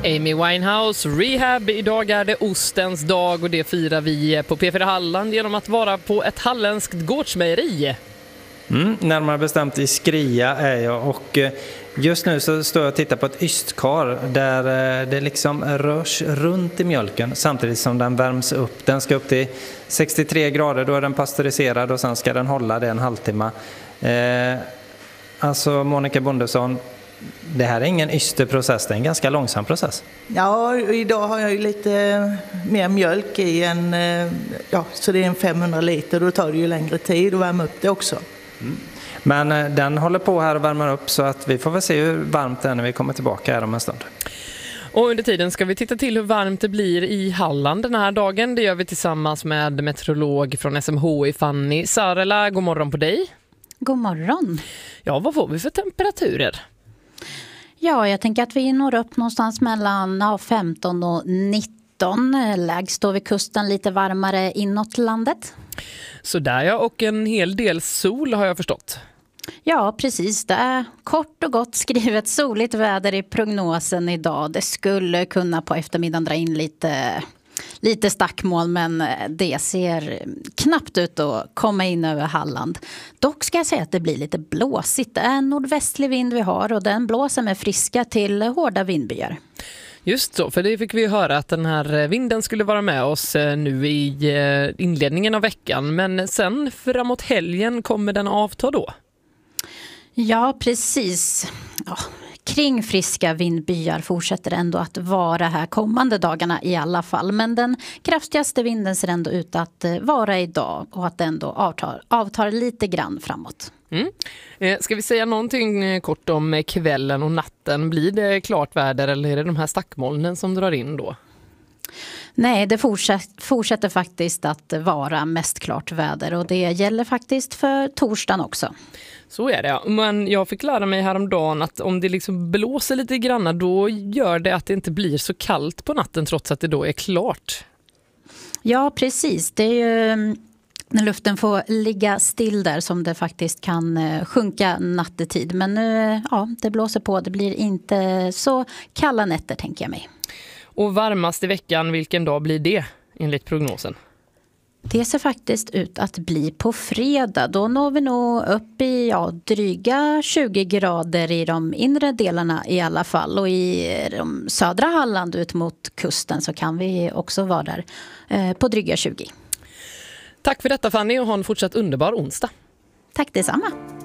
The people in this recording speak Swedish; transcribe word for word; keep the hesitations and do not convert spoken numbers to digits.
Amy Winehouse, Rehab. Idag är det ostens dag och det firar vi på P fyra Halland genom att vara på ett halländskt gårdsmejeri. Mm, närmare bestämt i Skria är jag, och just nu så står jag och tittar på ett ystkar där det liksom rörs runt i mjölken samtidigt som den värms upp. Den ska upp till sextiotre grader, då är den pasteuriserad och sen ska den hålla det en halvtimme. Eh, alltså Monica Bondesson, det här är ingen ysterprocess, det är en ganska långsam process. Ja, idag har jag ju lite mer mjölk i en, ja, så det är en femhundra liter, då tar det ju längre tid att värma upp det också. Mm. Men den håller på här och värmer upp, så att vi får väl se hur varmt det är när vi kommer tillbaka här om en stund. Och under tiden ska vi titta till hur varmt det blir i Halland den här dagen. Det gör vi tillsammans med meteorolog från S M H I, Fanny Sarela. God morgon på dig. God morgon. Ja, vad får vi för temperaturer? Ja, jag tänker att vi når upp någonstans mellan ja, femton och nitton. Lägst står vid kusten, lite varmare inåt landet. Så där ja, och en hel del sol har jag förstått. Ja, precis. Det är kort och gott skrivet soligt väder i prognosen idag. Det skulle kunna på eftermiddagen dra in lite, lite stackmål, men det ser knappt ut att komma in över Halland. Dock ska jag säga att det blir lite blåsigt. Det är en nordvästlig vind vi har och den blåser med friska till hårda vindbyar. Just så, för det fick vi höra att den här vinden skulle vara med oss nu i inledningen av veckan. Men sen framåt helgen kommer den avta då? Ja, precis. Ja, kring friska vindbyar fortsätter ändå att vara här kommande dagarna i alla fall. Men den kraftigaste vinden ser ändå ut att vara idag och att den ändå avtar, avtar lite grann framåt. Mm. Eh, ska vi säga någonting kort om kvällen och natten? Blir det klart väder eller är det de här stackmolnen som drar in då? Nej, det fortsätter, fortsätter faktiskt att vara mest klart väder och det gäller faktiskt för torsdagen också. Så är det, ja. Men jag fick lära mig häromdagen att om det liksom blåser lite grann då gör det att det inte blir så kallt på natten trots att det då är klart. Ja, precis. Det är ju när luften får ligga still där som det faktiskt kan sjunka nattetid. Men nu, ja, det blåser på. Det blir inte så kalla nätter, tänker jag mig. Och varmast i veckan, vilken dag blir det enligt prognosen? Det ser faktiskt ut att bli på fredag. Då når vi nog upp i ja, dryga tjugo grader i de inre delarna i alla fall. Och i de södra Halland ut mot kusten så kan vi också vara där eh, på dryga tjugo. Tack för detta Fanny och ha en fortsatt underbar onsdag. Tack detsamma.